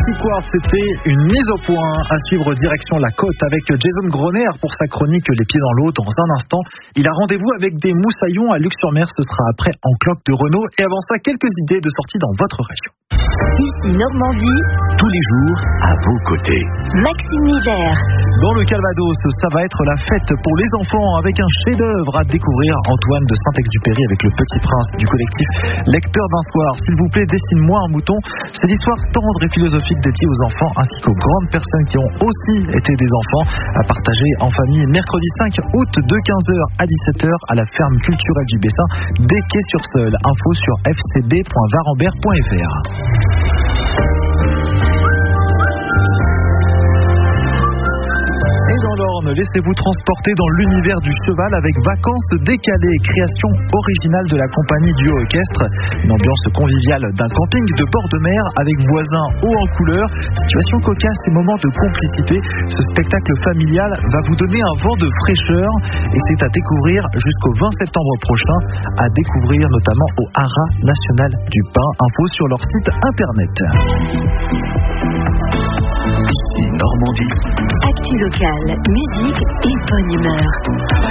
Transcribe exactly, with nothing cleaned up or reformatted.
Quartz, c'était une mise au point à suivre direction la côte avec Jason Groner pour sa chronique Les Pieds dans l'eau. Dans un instant, il a rendez-vous avec des moussaillons à Luc-sur-Mer. Ce sera après en cloque de Renault. Et avant ça, quelques idées de sortie dans votre région. Ici Normandie, tous les jours à vos côtés. Maxime Misère. Dans le Calvados, ça va être la fête pour les enfants avec un chef-d'œuvre à découvrir. Antoine de Saint-Exupéry avec le Petit Prince du collectif Lecteur d'un soir. S'il vous plaît, dessine-moi un mouton. C'est l'histoire tendre et philosophique dédiée aux enfants ainsi qu'aux grandes personnes qui ont aussi été des enfants, à partager en famille mercredi cinq août de quinze heures à dix-sept heures à la ferme culturelle du Bessin des Quais-sur-Seulles. Info sur f c b point varambert point f r. Et dans l'Orne, laissez-vous transporter dans l'univers du cheval avec Vacances décalées, création originale de la compagnie du Haut Équestre. Une ambiance conviviale d'un camping de bord de mer avec voisins hauts en couleur, situation cocasse et moments de complicité. Ce spectacle familial va vous donner un vent de fraîcheur et c'est à découvrir jusqu'au vingt septembre prochain, à découvrir notamment au Haras National du Pin. Info sur leur site internet. Ici Normandie. Actu locale, musique et bonne humeur.